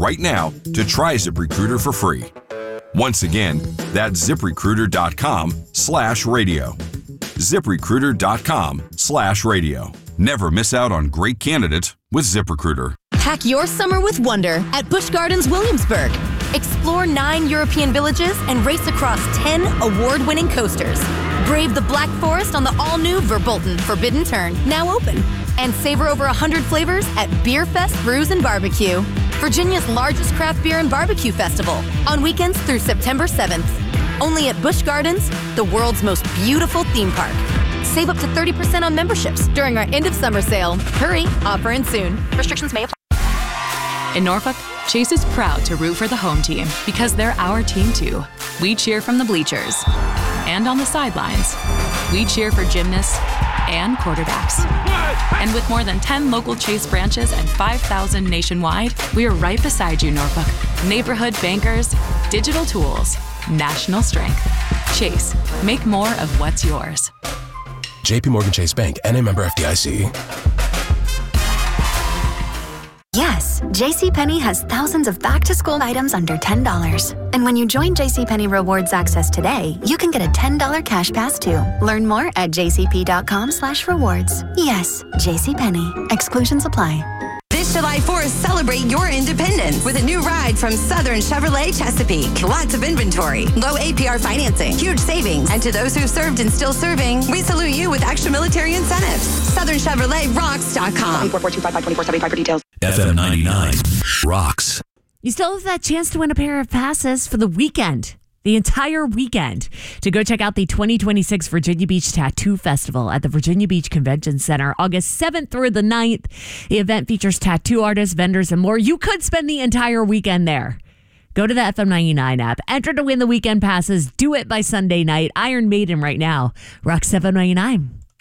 right now to try ZipRecruiter for free. Once again, that's ZipRecruiter.com/radio. ZipRecruiter.com/radio. Never miss out on great candidates with ZipRecruiter. Pack your summer with wonder at Busch Gardens Williamsburg. Explore 9 European villages and race across 10 award-winning coasters. Brave the Black Forest on the all-new Verbolten Forbidden Turn, now open. And savor over 100 flavors at Beer Fest Brews and Barbecue, Virginia's largest craft beer and barbecue festival, on weekends through September 7th. Only at Busch Gardens, the world's most beautiful theme park. Save up to 30% on memberships during our end of summer sale. Hurry, offer ends soon. Restrictions may apply. In Norfolk, Chase is proud to root for the home team because they're our team too. We cheer from the bleachers and on the sidelines. We cheer for gymnasts and quarterbacks. And with more than 10 local Chase branches and 5,000 nationwide, we are right beside you, Norfolk. Neighborhood bankers, digital tools, national strength. Chase, make more of what's yours. JP Morgan Chase Bank, N.A. member FDIC. Yes, JCPenney has thousands of back-to-school items under $10. And when you join JCPenney Rewards Access today, you can get a $10 cash pass too. Learn more at jcp.com/rewards. Yes, JCPenney. Exclusions apply. This July 4th, celebrate your independence with a new ride from Southern Chevrolet Chesapeake. Lots of inventory, low APR financing, huge savings. And to those who've served and still serving, we salute you with extra military incentives. SouthernChevroletRocks.com. 442-5524-75 for details. FM 99 rocks. You still have that chance to win a pair of passes for the weekend. The entire weekend to go check out the 2026 Virginia Beach Tattoo Festival at the Virginia Beach Convention Center, August 7th through the 9th. The event features tattoo artists, vendors, and more. You could spend the entire weekend there. Go to the FM 99 app. Enter to win the weekend passes. Do it by Sunday night. Iron Maiden right now. Rock 799.